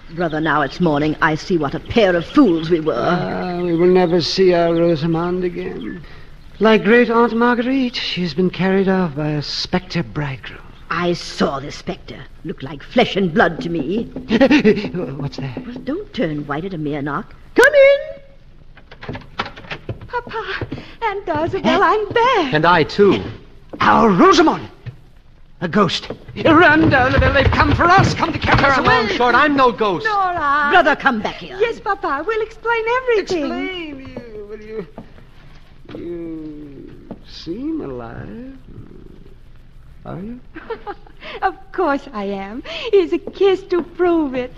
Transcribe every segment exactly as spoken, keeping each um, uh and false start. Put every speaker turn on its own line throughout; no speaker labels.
Brother, now it's morning. I see what a pair of fools we were.
Ah, we will never see our Rosamond again. Like great Aunt Marguerite, she has been carried off by a spectre bridegroom.
I saw the spectre. Looked like flesh and blood to me.
What's that?
Well, don't turn white at a mere knock. Come in.
Papa, Aunt Dozabel, I'm back.
And I, too.
Our Rosamond! A ghost. Run, Dozabel, they've come for us. Come to carry us
Come
away.
on, Short, I'm no ghost.
Nora.
Brother, come back here.
Yes, Papa, we'll explain everything.
Explain, you, will you? You seem alive. Are you?
Of course I am. Here's a kiss to prove it.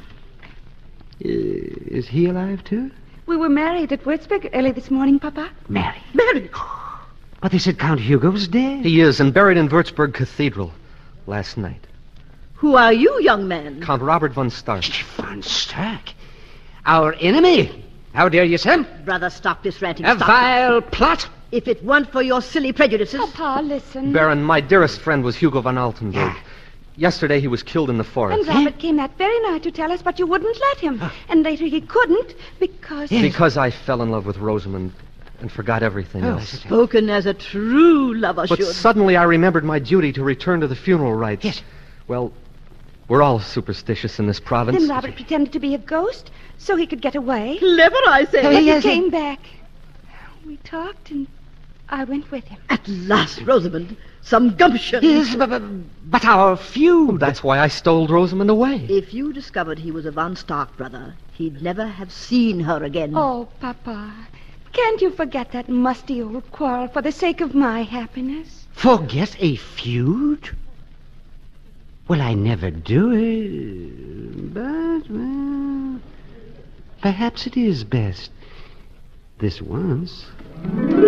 Is he alive, too?
We were married at Würzburg early this morning, Papa.
Mary.
Mary.
But they said Count Hugo was dead.
He is, and buried in Würzburg Cathedral last night.
Who are you, young man?
Count Robert von Stark.
Von Stark? Our enemy? How dare you, Sam?
Brother, stop this ranting.
A
stop
vile plot?
If it weren't for your silly prejudices...
Papa, listen.
Baron, my dearest friend was Hugo von Altenburg. Yesterday he was killed in the forest.
And Robert came that very night to tell us, but you wouldn't let him. And later he couldn't because...
Because I fell in love with Rosamond and forgot everything
Oh,
else.
Spoken as a true lover
But
should.
suddenly I remembered my duty to return to the funeral rites.
Yes.
Well, we're all superstitious in this province.
Then Robert pretended to be a ghost so he could get away.
Clever, I say.
But
yes,
he
yes.
came back. We talked and I went with him.
At last, Rosamond. Some gumption.
Yes, but, but, but our feud.
That's why I stole Rosamond away.
If you discovered he was a Von Stark brother, he'd never have seen her again.
Oh, Papa, can't you forget that musty old quarrel for the sake of my happiness?
Forget a feud? Well, I never do it. But, well, perhaps it is best this once.